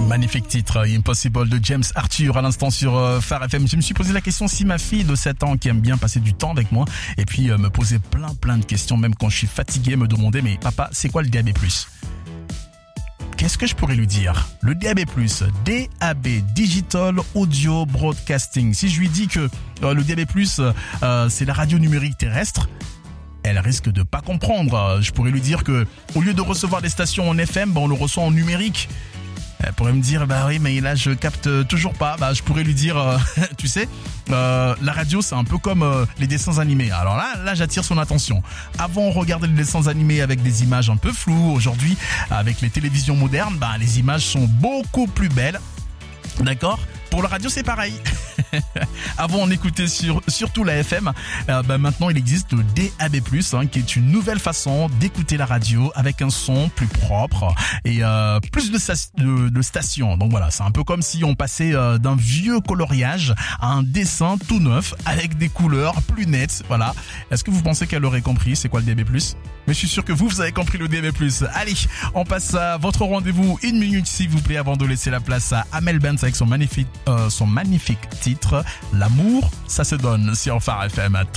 Magnifique titre, Impossible de James Arthur à l'instant sur Phare FM. Je me suis posé la question si ma fille de 7 ans qui aime bien passer du temps avec moi et puis me poser plein de questions même quand je suis fatigué, me demander mais papa c'est quoi le DAB+? Qu'est-ce que je pourrais lui dire? Le DAB+, DAB, Digital Audio Broadcasting. Si je lui dis que le DAB+, c'est la radio numérique terrestre, elle risque de pas comprendre. Je pourrais lui dire que au lieu de recevoir des stations en FM, on le reçoit en numérique. Elle pourrait me dire bah oui mais là je capte toujours pas. Je pourrais lui dire tu sais la radio c'est un peu comme les dessins animés. Alors là j'attire son attention. Avant on regardait les dessins animés avec des images un peu floues. Aujourd'hui avec les télévisions modernes les images sont beaucoup plus belles. D'accord? Pour la radio c'est pareil. Avant on écoutait surtout la FM. Maintenant il existe le DAB+, qui est une nouvelle façon d'écouter la radio avec un son plus propre et plus de stations. Donc voilà, c'est un peu comme si on passait d'un vieux coloriage à un dessin tout neuf avec des couleurs plus nettes. Voilà. Est-ce que vous pensez qu'elle aurait compris c'est quoi le DAB+? Mais je suis sûr que vous avez compris le DAB+. Allez, on passe à votre rendez-vous 1 minute s'il vous plaît avant de laisser la place à Amel Bent avec son magnifique titre L'amour, ça se donne sur Phare FM.